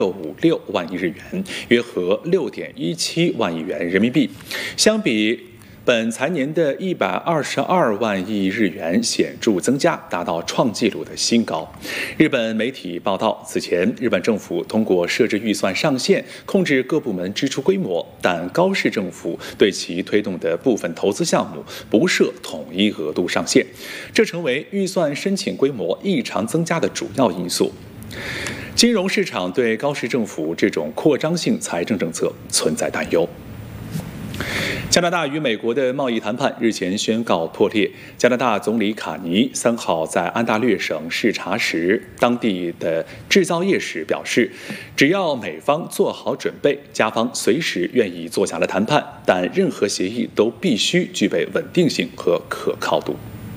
656万亿日元，约合6.17万亿元人民币。相比本财年的122万亿日元显著增加，达到创纪录的新高。日本媒体报道，此前日本政府通过设置预算上限，控制各部门支出规模，但高市政府对其推动的部分投资项目不设统一额度上限，这成为预算申请规模异常增加的主要因素。金融市场对高市政府这种扩张性财政政策存在担忧。加拿大与美国的贸易谈判日前宣告破裂。加拿大总理卡尼3号在安大略省视察时，当地的制造业时表示，只要美方做好准备，加方随时愿意坐下来谈判，但任何协议都必须具备稳定性和可靠度。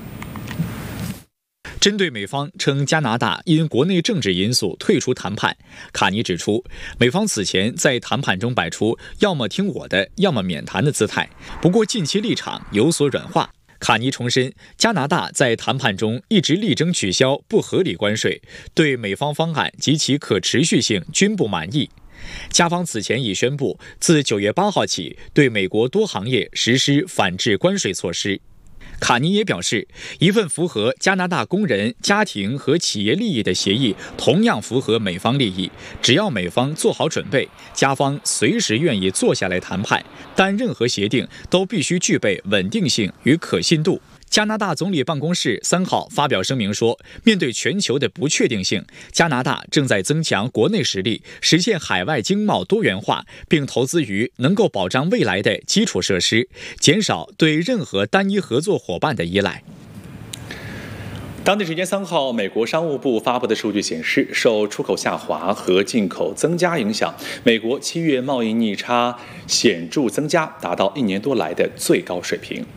针对美方称加拿大因国内政治因素退出谈判，卡尼指出，美方此前在谈判中摆出要么听我的，要么免谈的姿态，不过近期立场有所软化。卡尼重申，加拿大在谈判中一直力争取消不合理关税，对美方方案及其可持续性均不满意。加方此前已宣布，自9月8号起对美国多行业实施反制关税措施。卡尼也表示，一份符合加拿大工人、家庭和企业利益的协议同样符合美方利益，只要美方做好准备，加方随时愿意坐下来谈判，但任何协定都必须具备稳定性与可信度。加拿大总理办公室3号发表声明说，面对全球的不确定性，加拿大正在增强国内实力，实现海外经贸多元化，并投资于能够保障未来的基础设施，减少对任何单一合作伙伴的依赖。 当地时间3号，美国商务部发布的数据显示，受出口下滑和进口增加影响，美国7月贸易逆差显著增加，达到1年多来的最高水平。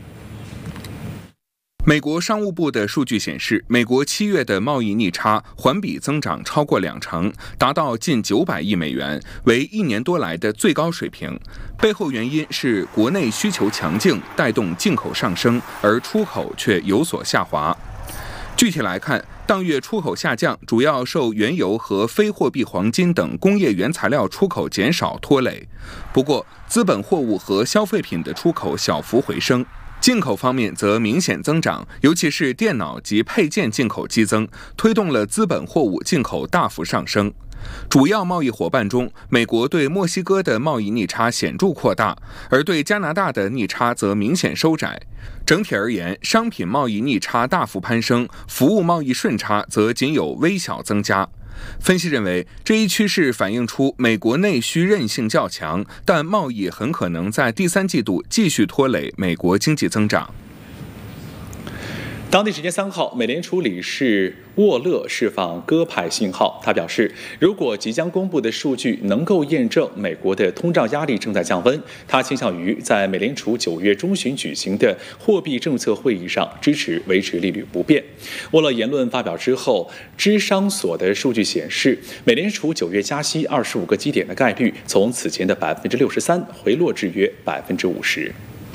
美国商务部的数据显示，美国7月的贸易逆差环比增长超过20%，达到近900亿美元，为1年多来的最高水平。背后原因是国内需求强劲，带动进口上升，而出口却有所下滑。具体来看，当月出口下降主要受原油和非货币黄金等工业原材料出口减少拖累。不过，资本货物和消费品的出口小幅回升。进口方面则明显增长，尤其是电脑及配件进口激增，推动了资本货物进口大幅上升。主要贸易伙伴中，美国对墨西哥的贸易逆差显著扩大，而对加拿大的逆差则明显收窄。整体而言，商品贸易逆差大幅攀升，服务贸易顺差则仅有微小增加。分析认为，这一趋势反映出美国内需韧性较强，但贸易很可能在第3季度继续拖累美国经济增长。 当地时间3号，美联储理事沃勒释放鸽派信号，他表示，如果即将公布的数据能够验证美国的通胀压力正在降温，他倾向于在美联储9月中旬举行的货币政策会议上支持维持利率不变。沃勒言论发表之后，芝商所的数据显示，美联储9月加息25个基点的概率从此前的63%回落至约50%。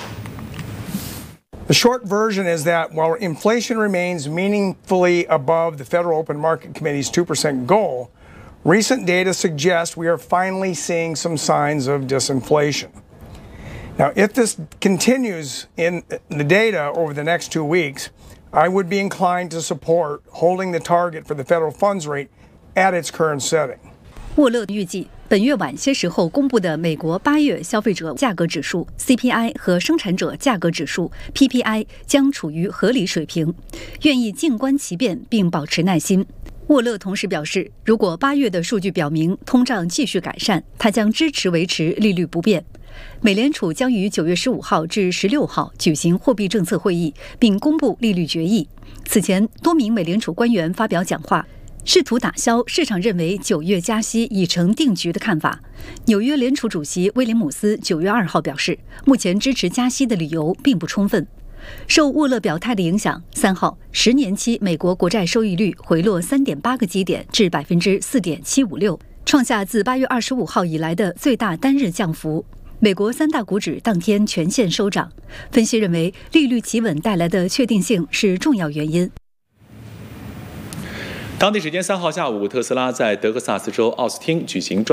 The short version is that while inflation remains meaningfully above the Federal Open Market Committee's 2% goal, recent data suggests we are finally seeing some signs of disinflation. Now, if this continues in the data over the next 2 weeks, I would be inclined to support holding the target for the federal funds rate at its current setting. 沃勒预计，本月晚些时候公布的美国8月消费者价格指数 CPI 和生产者价格指数 PPI 将处于合理水平，愿意静观其变并保持耐心。沃勒同时表示，如果8月的数据表明通胀继续改善，他将支持维持利率不变。美联储将于9月15号至16号举行货币政策会议，并公布利率决议。此前，多名美联储官员发表讲话，试图打消市场认为9月加息已成定局的看法。纽约联储主席威廉姆斯9月2号表示，目前支持加息的理由并不充分。受沃勒表态的影响，3号10年期美国国债收益率回落3.8个基点至 4.756%， 创下自8月25号以来的最大单日降幅。美国3大股指当天全线收涨。分析认为，利率企稳带来的确定性是重要原因。 当地时间3号下午，特斯拉在德克萨斯州奥斯汀举行